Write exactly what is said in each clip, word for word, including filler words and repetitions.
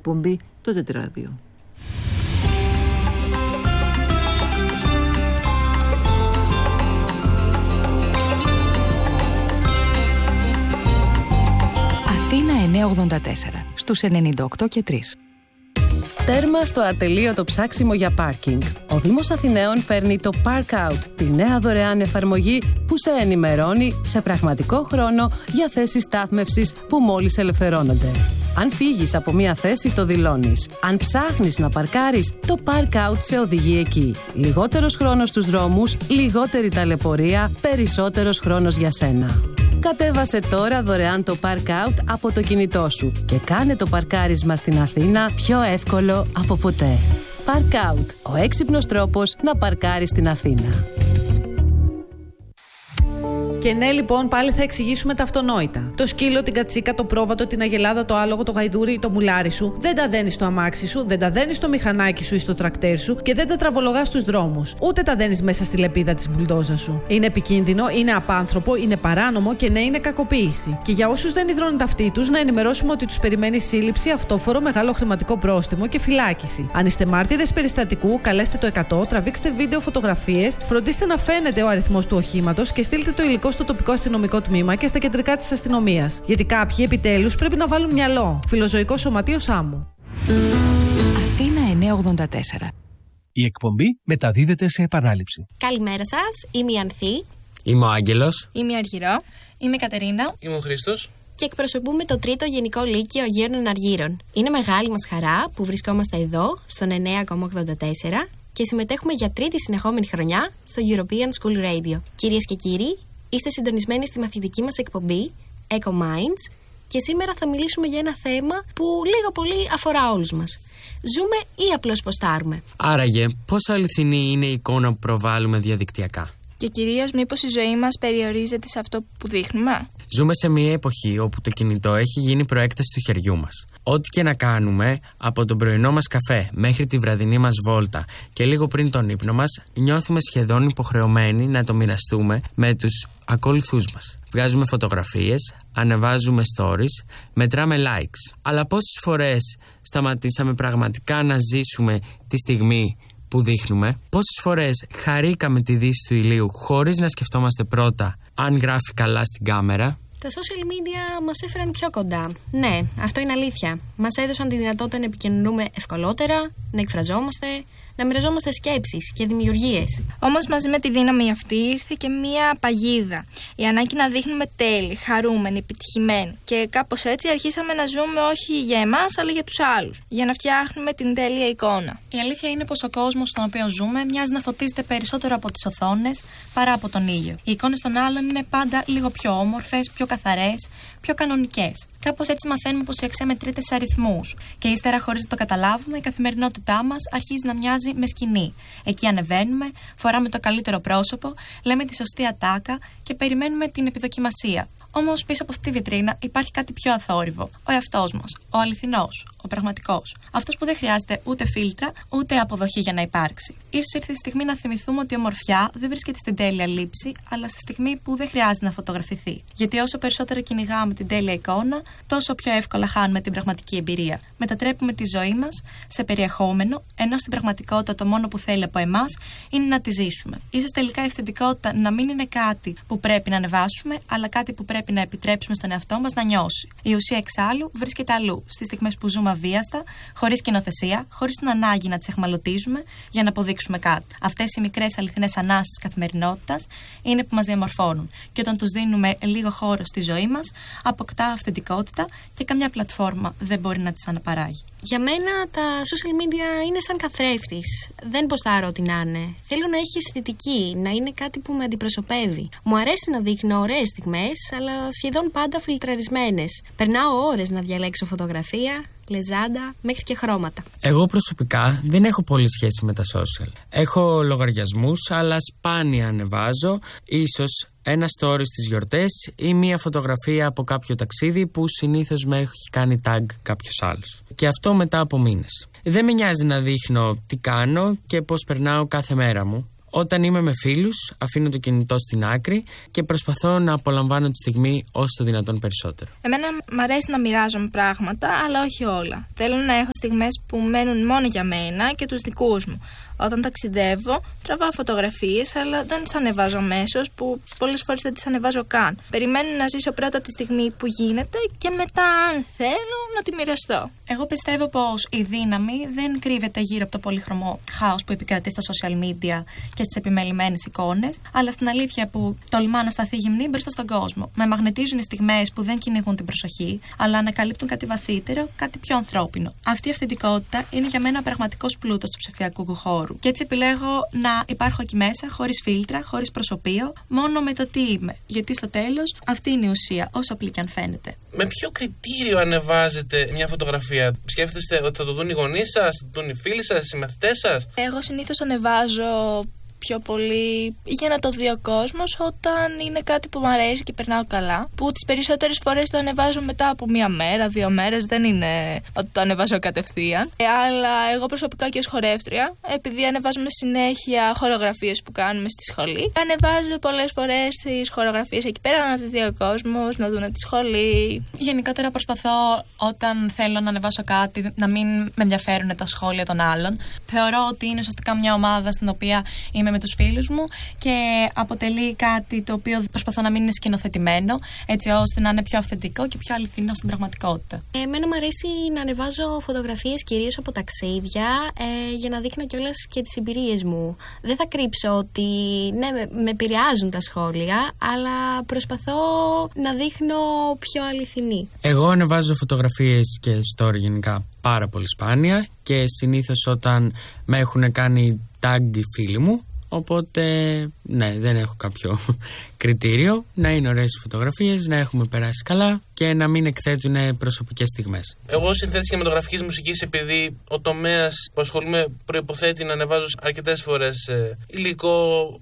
εκπομπή Το Τετράδιο. Αθήνα εννιακόσια ογδόντα τέσσερα, στους ενενήντα οκτώ και τρία. Τέρμα στο ατελείωτο ψάξιμο για πάρκινγκ. Ο Δήμος Αθηναίων φέρνει το Park Out, τη νέα δωρεάν εφαρμογή που σε ενημερώνει σε πραγματικό χρόνο για θέσεις στάθμευσης που μόλις ελευθερώνονται. Αν φύγεις από μία θέση, το δηλώνεις. Αν ψάχνεις να παρκάρεις, το Park Out σε οδηγεί εκεί. Λιγότερος χρόνος στους δρόμους, λιγότερη ταλαιπωρία, περισσότερος χρόνος για σένα. Κατέβασε τώρα δωρεάν το Park Out από το κινητό σου και κάνε το παρκάρισμα στην Αθήνα πιο εύκολο από ποτέ. Park Out, ο έξυπνος τρόπος να παρκάρεις στην Αθήνα. Και ναι, λοιπόν, πάλι θα εξηγήσουμε τα αυτονόητα. Το σκύλο, την κατσίκα, το πρόβατο, την αγελάδα, το άλογο, το γαϊδούρι ή το μουλάρι σου δεν τα δένεις στο αμάξι σου, δεν τα δένεις στο μηχανάκι σου ή στο τρακτέρ σου και δεν τα τραβολογάς στους δρόμους. Ούτε τα δένεις μέσα στη λεπίδα της μπουλντόζας σου. Είναι επικίνδυνο, είναι απάνθρωπο, είναι παράνομο και ναι, είναι κακοποίηση. Και για όσους δεν υδρώνουν ταυτί τους, να ενημερώσουμε ότι τους περιμένει σύλληψη, αυτόφορο, μεγάλο χρηματικό πρόστιμο και φυλάκιση. Αν είστε μάρτυρες περιστατικού, καλέστε το εκατό, τραβήξτε βίντεο, φωτογραφίες, φροντίστε να φαίνεται ο αριθμός του οχήματος και στείλτε το υλικό στο τοπικό αστυνομικό τμήμα και στα κεντρικά της αστυνομίας. Γιατί κάποιοι επιτέλους πρέπει να βάλουν μυαλό. Φιλοζωικό Σωματείο Σάμου. Αθήνα εννιακόσια ογδόντα τέσσερα. Η εκπομπή μεταδίδεται σε επανάληψη. Καλημέρα σας, είμαι η Ανθή. Είμαι ο Άγγελος. Είμαι η Αργυρό. Είμαι η Κατερίνα. Είμαι ο Χρήστος. Και εκπροσωπούμε το τρίτο Γενικό Λύκειο Αγίων Αργύρων. Είναι μεγάλη μας χαρά που βρισκόμαστε εδώ, στον εννέα κόμμα ογδόντα τέσσερα και συμμετέχουμε για τρίτη συνεχόμενη χρονιά στο European School Radio. Κυρίες και κύριοι, είστε συντονισμένοι στη μαθητική μας εκπομπή Eco Minds και σήμερα θα μιλήσουμε για ένα θέμα που λίγο πολύ αφορά όλους μας. Ζούμε ή απλώς ποστάρουμε? Άραγε, πόσο αληθινή είναι η εικόνα που προβάλλουμε διαδικτυακά? Και κυρίως, μήπως η ζωή μας περιορίζεται σε αυτό που δείχνουμε? Ζούμε σε μια εποχή όπου το κινητό έχει γίνει προέκταση του χεριού μας. Ό,τι και να κάνουμε, από τον πρωινό μας καφέ μέχρι τη βραδινή μας βόλτα και λίγο πριν τον ύπνο μας, νιώθουμε σχεδόν υποχρεωμένοι να το μοιραστούμε με τους ακολουθούς μας. Βγάζουμε φωτογραφίες, ανεβάζουμε stories, μετράμε likes. Αλλά πόσες φορές σταματήσαμε πραγματικά να ζήσουμε τη στιγμή που δείχνουμε? Πόσες φορές χαρήκαμε τη δύση του ηλίου χωρίς να σκεφτόμαστε πρώτα αν γράφει καλά στην κάμερα? Τα social media μας έφεραν πιο κοντά. Ναι, αυτό είναι αλήθεια. Μας έδωσαν τη δυνατότητα να επικοινωνούμε ευκολότερα, να εκφραζόμαστε, να μοιραζόμαστε σκέψεις και δημιουργίες. Όμως μαζί με τη δύναμη αυτή ήρθε και μία παγίδα. Η ανάγκη να δείχνουμε τέλειοι, χαρούμενοι, επιτυχημένοι. Και κάπως έτσι αρχίσαμε να ζούμε όχι για εμάς, αλλά για τους άλλους. Για να φτιάχνουμε την τέλεια εικόνα. Η αλήθεια είναι πως ο κόσμος στον οποίο ζούμε μοιάζει να φωτίζεται περισσότερο από τις οθόνες παρά από τον ήλιο. Οι εικόνες των άλλων είναι πάντα λίγο πιο όμορφες, πιο καθαρές, πιο κανονικές. Κάπως έτσι μαθαίνουμε πως η αξία μετρείται σε αριθμούς. Και ύστερα, χωρίς να το καταλάβουμε, η καθημερινότητά μας αρχίζει να μοιάζει με σκηνή. Εκεί ανεβαίνουμε, φοράμε το καλύτερο πρόσωπο, λέμε τη σωστή ατάκα και περιμένουμε την επιδοκιμασία. Όμως πίσω από αυτή τη βιτρίνα υπάρχει κάτι πιο αθόρυβο. Ο εαυτός μας, ο αληθινός, ο πραγματικός. Αυτός που δεν χρειάζεται ούτε φίλτρα, ούτε αποδοχή για να υπάρξει. Ίσως ήρθε η στιγμή να θυμηθούμε ότι η ομορφιά δεν βρίσκεται στην τέλεια λήψη, αλλά στη στιγμή που δεν χρειάζεται να φωτογραφηθεί. Γιατί όσο περισσότερο κυνηγάμε την τέλεια εικόνα, τόσο πιο εύκολα χάνουμε την πραγματική εμπειρία. Μετατρέπουμε τη ζωή μας σε περιεχόμενο, ενώ στην πραγματικότητα το μόνο που θέλει από εμάς είναι να τη ζήσουμε. Ίσως τελικά η αυθεντικότητα να μην είναι κάτι που πρέπει να ανεβάσουμε, αλλά κάτι που πρέπει να επιτρέψουμε στον εαυτό μας να νιώσει. Η ουσία εξάλλου βρίσκεται αλλού, στις στιγμές που ζούμε αβίαστα, χωρίς κοινοθεσία, χωρίς την ανάγκη να τις εχμαλωτίζουμε για να αποδείξουμε κάτι. Αυτές οι μικρές αληθινές ανάσεις της καθημερινότητας είναι που μας διαμορφώνουν. Και όταν τους δίνουμε λίγο χώρο στη ζωή μας, αποκτά αυθεντικότητα και καμιά πλατφόρμα δεν μπορεί να τις αναπαράγει. Για μένα τα social media είναι σαν καθρέφτης. Δεν ποστάρω ό,τι να είναι. Θέλω να έχει αισθητική, να είναι κάτι που με αντιπροσωπεύει. Μου αρέσει να δείχνω ωραίες στιγμές, αλλά σχεδόν πάντα φιλτραρισμένες. Περνάω ώρες να διαλέξω φωτογραφία, λεζάντα, μέχρι και χρώματα. Εγώ προσωπικά δεν έχω πολύ σχέση με τα social. Έχω λογαριασμούς, αλλά σπάνια ανεβάζω, ίσως ένα story στις γιορτές ή μία φωτογραφία από κάποιο ταξίδι που συνήθως με έχει κάνει tag κάποιος άλλος. Και αυτό μετά από μήνες. Δεν με νοιάζει να δείχνω τι κάνω και πώς περνάω κάθε μέρα μου. Όταν είμαι με φίλους, αφήνω το κινητό στην άκρη και προσπαθώ να απολαμβάνω τη στιγμή όσο το δυνατόν περισσότερο. Εμένα μ' αρέσει να μοιράζομαι πράγματα, αλλά όχι όλα. Θέλω να έχω στιγμές που μένουν μόνο για μένα και τους δικούς μου. Όταν ταξιδεύω, τραβάω φωτογραφίες, αλλά δεν τις ανεβάζω αμέσως, που πολλές φορές δεν τις ανεβάζω καν. Περιμένω να ζήσω πρώτα τη στιγμή που γίνεται και μετά, αν θέλω, να τη μοιραστώ. Εγώ πιστεύω πως η δύναμη δεν κρύβεται γύρω από το πολύχρωμο χάος που επικρατεί στα social media και στις επιμελημένες εικόνες, αλλά στην αλήθεια που τολμά να σταθεί γυμνή μπροστά στον κόσμο. Με μαγνητίζουν οι στιγμές που δεν κυνηγούν την προσοχή, αλλά ανακαλύπτουν κάτι βαθύτερο, κάτι πιο ανθρώπινο. Αυτή η αυθεντικότητα είναι για μένα ο πραγματικός πλούτος του ψηφιακού χώρου. Και έτσι επιλέγω να υπάρχω εκεί μέσα, χωρίς φίλτρα, χωρίς προσωπείο, μόνο με το τι είμαι. Γιατί στο τέλος αυτή είναι η ουσία, όσο απλή και αν φαίνεται. Με ποιο κριτήριο ανεβάζετε μια φωτογραφία? Σκέφτεστε ότι θα το δουν οι γονείς σας, θα το δουν οι φίλοι σας, οι μαθητές σας? Εγώ συνήθως ανεβάζω πιο πολύ για να το δει ο κόσμος όταν είναι κάτι που μου αρέσει και περνάω καλά. Που τις περισσότερες φορές το ανεβάζω μετά από μία μέρα, δύο μέρες, δεν είναι ότι το ανεβάζω κατευθείαν. Ε, αλλά εγώ προσωπικά και ως χορεύτρια, επειδή ανεβάζουμε συνέχεια χορογραφίες που κάνουμε στη σχολή, ανεβάζω πολλές φορές τις χορογραφίες εκεί πέρα να τις δει ο κόσμος, να δουν τη σχολή. Γενικότερα προσπαθώ όταν θέλω να ανεβάσω κάτι να μην με ενδιαφέρουν τα σχόλια των άλλων. Θεωρώ ότι είναι ουσιαστικά μια ομάδα στην οποία είμαι με τους φίλους μου και αποτελεί κάτι το οποίο προσπαθώ να μην είναι σκηνοθετημένο, έτσι ώστε να είναι πιο αυθεντικό και πιο αληθινό στην πραγματικότητα. Εμένα μου αρέσει να ανεβάζω φωτογραφίες κυρίως από ταξίδια ε, για να δείχνω κιόλας και τις εμπειρίες μου. Δεν θα κρύψω ότι ναι, με, με επηρεάζουν τα σχόλια, αλλά προσπαθώ να δείχνω πιο αληθινή. Εγώ ανεβάζω φωτογραφίες και story γενικά πάρα πολύ σπάνια και συνήθως όταν με έχουν κάνει tag οι φίλοι μου. Οπότε, ναι, δεν έχω κάποιο κριτήριο. Να είναι ωραίες οι φωτογραφίες, να έχουμε περάσει καλά και να μην εκθέτουν προσωπικές στιγμές. Εγώ συνθέτης κινηματογραφικής μουσικής, επειδή ο τομέας που ασχολούμαι προϋποθέτει να ανεβάζω αρκετές φορές ε, υλικό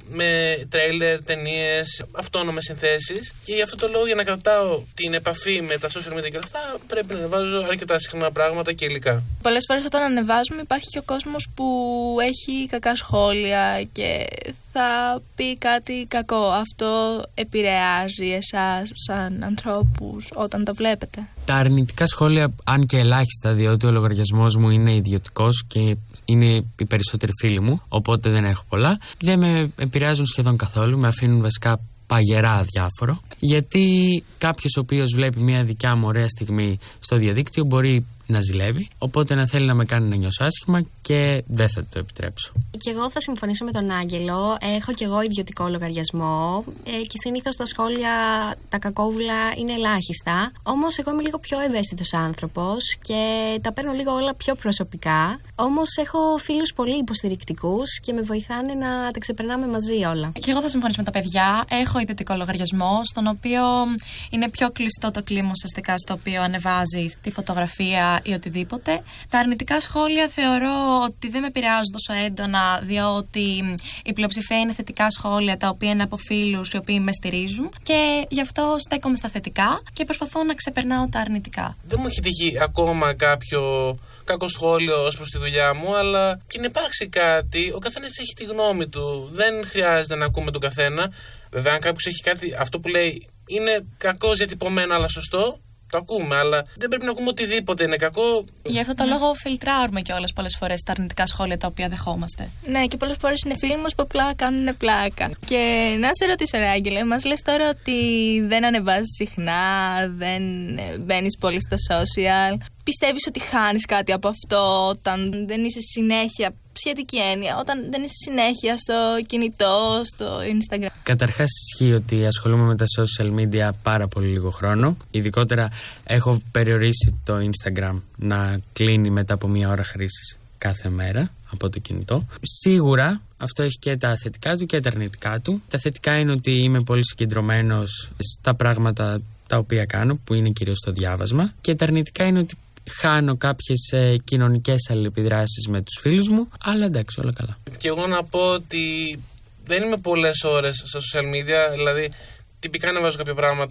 με τρέιλερ, ταινίες, αυτόνομες συνθέσεις. Και γι' αυτό το λόγο, για να κρατάω την επαφή με τα social media και αυτά, πρέπει να ανεβάζω αρκετά συχνά πράγματα και υλικά. Πολλές φορές όταν ανεβάζουμε υπάρχει και ο κόσμος που έχει κακά σχόλια και θα πει κάτι κακό. Αυτό επηρεάζει εσάς σαν ανθρώπους όταν το βλέπετε? Τα αρνητικά σχόλια, αν και ελάχιστα, διότι ο λογαριασμός μου είναι ιδιωτικός και είναι οι περισσότεροι φίλοι μου, οπότε δεν έχω πολλά, δεν με επηρεάζουν σχεδόν καθόλου, με αφήνουν βασικά παγερά αδιάφορο, γιατί κάποιος ο οποίος βλέπει μια δικιά μου ωραία στιγμή στο διαδίκτυο μπορεί να ζηλεύει, οπότε να θέλει να με κάνει να νιώσω άσχημα και δεν θα το επιτρέψω. Και εγώ θα συμφωνήσω με τον Άγγελο. Έχω και εγώ ιδιωτικό λογαριασμό ε, και συνήθως τα σχόλια, τα κακόβουλα είναι ελάχιστα. Όμως εγώ είμαι λίγο πιο ευαίσθητος άνθρωπος και τα παίρνω λίγο όλα πιο προσωπικά. Όμως έχω φίλους πολύ υποστηρικτικούς και με βοηθάνε να τα ξεπερνάμε μαζί όλα. Και εγώ θα συμφωνήσω με τα παιδιά. Έχω ιδιωτικό λογαριασμό, στον οποίο είναι πιο κλειστό το κλίμα ουσιαστικά, στο οποίο ανεβάζεις τη φωτογραφία ή οτιδήποτε. Τα αρνητικά σχόλια θεωρώ ότι δεν με επηρεάζουν τόσο έντονα, διότι η πλειοψηφία είναι θετικά σχόλια, τα οποία είναι από φίλους οι οποίοι με στηρίζουν, και γι' αυτό στέκομαι στα θετικά και προσπαθώ να ξεπερνάω τα αρνητικά. Δεν μου έχει τύχει ακόμα κάποιο κακό σχόλιο ως προς τη δουλειά μου, αλλά και να υπάρξει κάτι, ο καθένας έχει τη γνώμη του. Δεν χρειάζεται να ακούμε τον καθένα. Βέβαια, αν κάποιος έχει κάτι, αυτό που λέει είναι κακώς διατυπωμένο αλλά σωστό, το ακούμε, αλλά δεν πρέπει να ακούμε οτιδήποτε είναι κακό. Γι' αυτό το λόγο φιλτράρουμε κιόλας πολλές φορές τα αρνητικά σχόλια τα οποία δεχόμαστε. Ναι, και πολλές φορές είναι φίλοι μας που απλά κάνουν πλάκα. Και να σε ρωτήσω, ρε Άγγελε, μας λες τώρα ότι δεν ανεβάζεις συχνά, δεν μπαίνεις πολύ στα social. Πιστεύεις ότι χάνεις κάτι από αυτό όταν δεν είσαι συνέχεια, σχετική έννοια, όταν δεν είσαι συνέχεια στο κινητό, στο Instagram? Καταρχάς ισχύει ότι ασχολούμαι με τα social media πάρα πολύ λίγο χρόνο. Ειδικότερα έχω περιορίσει το Instagram να κλείνει μετά από μία ώρα χρήσης κάθε μέρα από το κινητό. Σίγουρα αυτό έχει και τα θετικά του και τα αρνητικά του. Τα θετικά είναι ότι είμαι πολύ συγκεντρωμένος στα πράγματα τα οποία κάνω, που είναι κυρίως το διάβασμα, και τα αρνητικά είναι ότι χάνω κάποιες ε, κοινωνικές αλληλεπιδράσεις με τους φίλους μου, αλλά εντάξει, όλα καλά. Και εγώ να πω ότι δεν είμαι πολλές ώρες στα social media, δηλαδή τυπικά να βάζω κάποια πράγματα.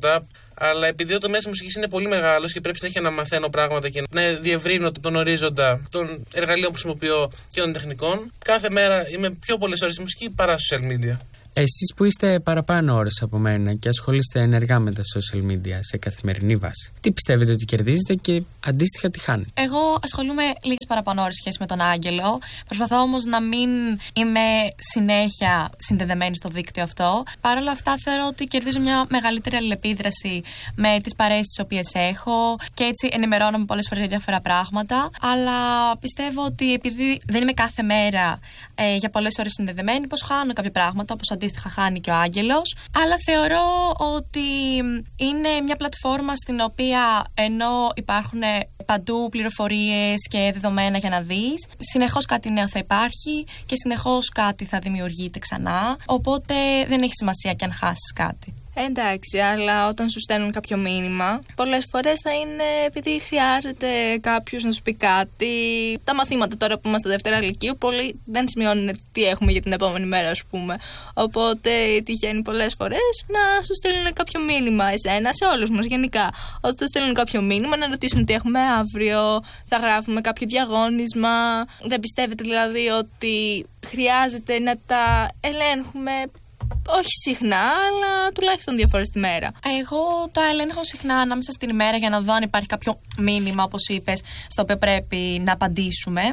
Αλλά επειδή ο τομέας της μουσικής είναι πολύ μεγάλος και πρέπει συνέχεια να μαθαίνω πράγματα και να διευρύνω τον ορίζοντα των εργαλείων που χρησιμοποιώ και των τεχνικών, κάθε μέρα είμαι πιο πολλές ώρες στη μουσική παρά social media. Εσείς που είστε παραπάνω ώρες από μένα και ασχολείστε ενεργά με τα social media σε καθημερινή βάση, τι πιστεύετε ότι κερδίζετε και αντίστοιχα τι χάνετε? Εγώ ασχολούμαι λίγες παραπάνω ώρες σχέση με τον Άγγελο. Προσπαθώ όμως να μην είμαι συνέχεια συνδεδεμένη στο δίκτυο αυτό. Παρ' όλα αυτά θεωρώ ότι κερδίζω μια μεγαλύτερη αλληλεπίδραση με τις παρέες τις οποίες έχω και έτσι ενημερώνομαι πολλές φορές για διάφορα πράγματα. Αλλά πιστεύω ότι επειδή δεν είμαι κάθε μέρα ε, για πολλές ώρες συνδεδεμένη, πως χάνω κάποια πράγματα, όπως αντίστοιχα χάνει και ο Άγγελος. Αλλά θεωρώ ότι είναι μια πλατφόρμα στην οποία ενώ υπάρχουν παντού πληροφορίες και δεδομένα για να δεις, συνεχώς κάτι νέο θα υπάρχει και συνεχώς κάτι θα δημιουργείται ξανά, οπότε δεν έχει σημασία και αν χάσεις κάτι. Εντάξει, αλλά όταν σου στέλνουν κάποιο μήνυμα, πολλές φορές θα είναι επειδή χρειάζεται κάποιος να σου πει κάτι. Τα μαθήματα τώρα που είμαστε Δευτέρα Λυκείου, πολλοί δεν σημειώνουν τι έχουμε για την επόμενη μέρα, ας πούμε. Οπότε τυχαίνει πολλές φορές να σου στέλνουν κάποιο μήνυμα, εσένα, σε όλους μας γενικά. Όταν στέλνουν κάποιο μήνυμα, να ρωτήσουν τι έχουμε αύριο, θα γράφουμε κάποιο διαγώνισμα. Δεν πιστεύετε δηλαδή ότι χρειάζεται να τα ελέγχουμε? Όχι συχνά, αλλά τουλάχιστον δύο φορές τη μέρα. Εγώ το ελέγχω συχνά ανάμεσα στην ημέρα για να δω αν υπάρχει κάποιο μήνυμα, όπως είπες, στο οποίο πρέπει να απαντήσουμε.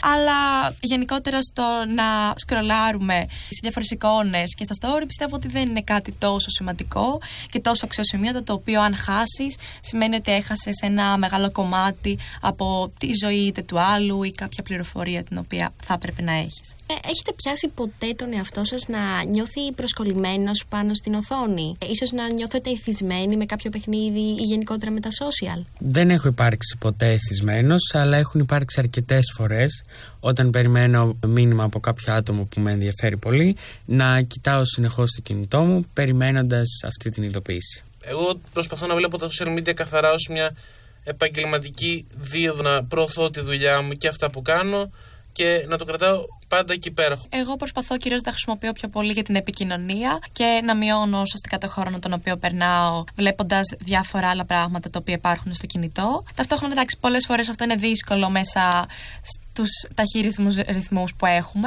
Αλλά γενικότερα στο να σκρολάρουμε σε διάφορες εικόνες και στα story, πιστεύω ότι δεν είναι κάτι τόσο σημαντικό και τόσο αξιοσημείωτο, το οποίο αν χάσεις σημαίνει ότι έχασες ένα μεγάλο κομμάτι από τη ζωή είτε του άλλου ή κάποια πληροφορία την οποία θα έπρεπε να έχεις. Ε, έχετε πιάσει ποτέ τον εαυτό σας να νιώθει προσκολλημένος πάνω στην οθόνη? Ε, ίσως να νιώθετε εθισμένοι με κάποιο παιχνίδι ή γενικότερα με τα social? Δεν έχω υπάρξει ποτέ εθισμένος, αλλά έχουν υπάρξει αρκετές φορές όταν περιμένω μήνυμα από κάποιο άτομο που με ενδιαφέρει πολύ, να κοιτάω συνεχώς το κινητό μου περιμένοντας αυτή την ειδοποίηση. Εγώ προσπαθώ να βλέπω τα social media καθαρά ως μια επαγγελματική δίωδο, να προωθώ τη δουλειά μου και αυτά που κάνω και να το κρατάω πάντα εκεί πέρα. Εγώ προσπαθώ κυρίως να τα χρησιμοποιώ πιο πολύ για την επικοινωνία και να μειώνω ουσιαστικά το χρόνο τον οποίο περνάω βλέποντας διάφορα άλλα πράγματα τα οποία υπάρχουν στο κινητό. Ταυτόχρονα, εντάξει, πολλές φορές αυτό είναι δύσκολο μέσα στους ταχύρυθμους ρυθμούς που έχουμε,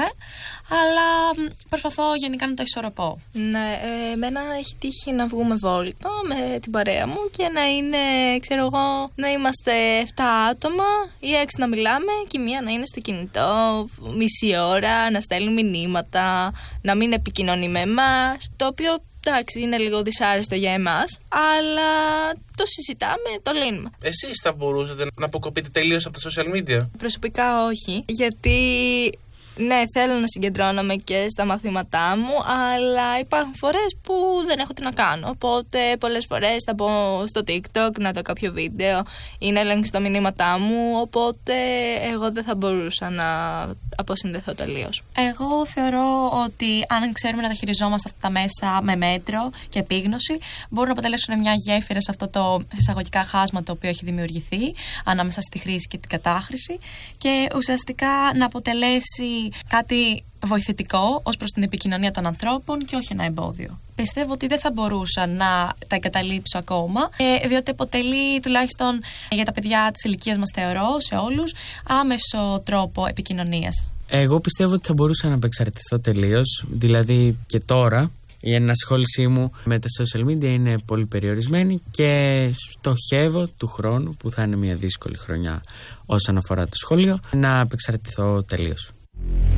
αλλά προσπαθώ γενικά να το ισορροπώ. Ναι, ε, εμένα έχει τύχει να βγούμε βόλτα με την παρέα μου και να είναι, ξέρω εγώ, να είμαστε εφτά άτομα ή έξι να μιλάμε και η μία να είναι στο κινητό μισή ώρα, να στέλνουν μηνύματα, να μην επικοινωνεί με εμάς, το οποίο εντάξει είναι λίγο δυσάρεστο για εμάς, αλλά το συζητάμε, το λύνουμε. Εσείς θα μπορούσατε να αποκοπείτε τελείως από τα social media? Προσωπικά όχι, γιατί ναι, θέλω να συγκεντρώνομαι και στα μαθήματά μου, αλλά υπάρχουν φορές που δεν έχω τι να κάνω. Οπότε πολλές φορές θα μπω στο TikTok να δω κάποιο βίντεο ή να ελέγξω τα μηνύματά μου. Οπότε εγώ δεν θα μπορούσα να αποσυνδεθώ τελείως. Εγώ θεωρώ ότι αν ξέρουμε να τα χειριζόμαστε αυτά τα μέσα με μέτρο και επίγνωση, μπορούν να αποτελέσουν μια γέφυρα σε αυτό το εισαγωγικά χάσμα το οποίο έχει δημιουργηθεί ανάμεσα στη χρήση και την κατάχρηση και ουσιαστικά να αποτελέσει κάτι βοηθητικό ως προς την επικοινωνία των ανθρώπων και όχι ένα εμπόδιο. Πιστεύω ότι δεν θα μπορούσα να τα εγκαταλείψω ακόμα, διότι αποτελεί τουλάχιστον για τα παιδιά της ηλικίας μας, θεωρώ, σε όλους, άμεσο τρόπο επικοινωνίας. Εγώ πιστεύω ότι θα μπορούσα να απεξαρτηθώ τελείως, δηλαδή και τώρα. Η ενασχόλησή μου με τα social media είναι πολύ περιορισμένη και στοχεύω του χρόνου, που θα είναι μια δύσκολη χρονιά όσον αφορά το σχολείο, να απεξαρτηθώ τελείως.